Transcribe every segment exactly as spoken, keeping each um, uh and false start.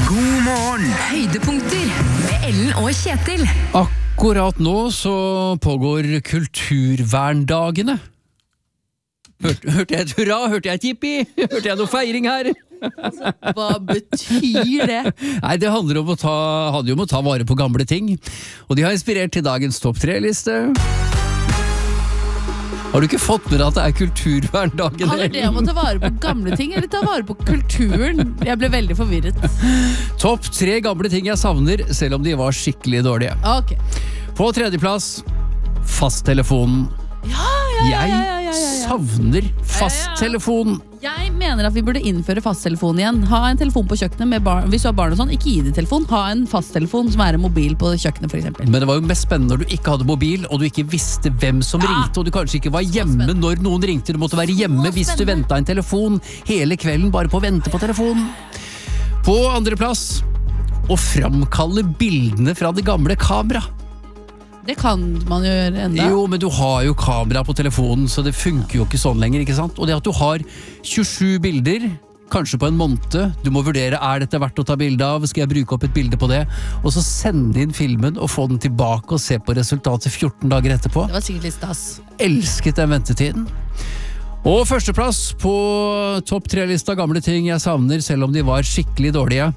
God morgen. Høydepunkter med Ellen og Kjetil. Akkurat nå så pågår kulturverndagene. Hørte, hørte jeg et hurra? Hørte jeg et jippi? Hørte jeg noe feiring her? Hva betyr det? Nei, det handler om å ta, handler om å ta vare på gamle ting. Og de har inspirert til dagens topp tre-liste. Har du ikke fått med deg at det er kulturverndagen? Handler det om å ta vare på gamle ting, eller ta vare på kulturen? Jeg ble veldig forvirret. Topp tre gamle ting jeg savner, selv om de var skikkelig dårlige. Ok. På tredjeplass, fasttelefonen. Ja, ja, ja, ja, ja, ja, Jeg ja. savner fasttelefonen. Jeg mener at vi burde innføre fasttelefon igjen. Ha en telefon på kjøkkenet med barn. Hvis du har barn og sånn, ikke gi det telefon. Ha en fasttelefon som er en mobil på kjøkkenet, for eksempel. Men det var jo mest spennende når du ikke hadde mobil, og du ikke visste hvem som Ja. ringte, og du kanskje ikke var hjemme spennende. når noen ringte. Du måtte være hjemme Så hvis du spennende. ventet en telefon hele kvelden bare på å vente på telefonen. På andre plass, å framkalle bildene fra det gamle kamera. Det kan man jo gjøre enda. Jo, men du har jo kamera på telefonen, så det funker jo ikke sånn lenger, ikke sant? Og det at du har tjuesju bilder, kanskje på en måned, du må vurdere, er dette verdt å ta bilde av, skal jeg bruke opp et bilde på det, og så sende inn filmen og få den tilbake og se på resultatet fjorten dager etterpå. Det var sikkert litt stas. Elsket den ventetiden. Og førsteplass på topp tre-lista gamle ting jeg savner, selv om de var skikkelig dårlige.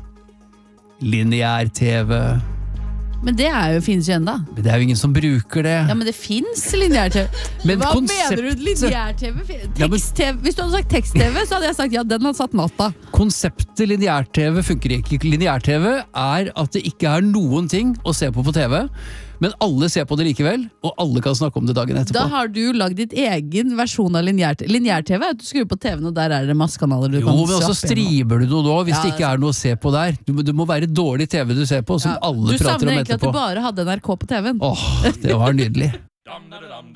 Lineær-TV. Men det er jo, finnes jo enda. Men det er jo ingen som bruker det. Ja, men det finnes lineær-T V. Men Hva konseptet- mener du lineær-T V? Ja, men- Tekst-T V. Hvis du hadde sagt tekst-T V, så hadde jeg sagt ja, den har satt natta. Konseptet lineær-T V funker ikke. Lineær-T V er at det ikke er noen ting å se på på T V, men alle ser på det likevel, og alle kan snakke om det dagen etterpå. Da har du lagd ditt egen versjon av lineær-T V. Lineær-T V er at du skrur på T V-en, og der er det masse kanaler du Jo, kan men også swappe gjennom. striber du noe nå, hvis Ja, det ikke er noe å se på der. Du, må- det må være dårlig T V du ser på, som Ja. alle Du prater savner om egentlig at du etterpå. bare hadde N R K på T V-en. Åh, det var nydelig.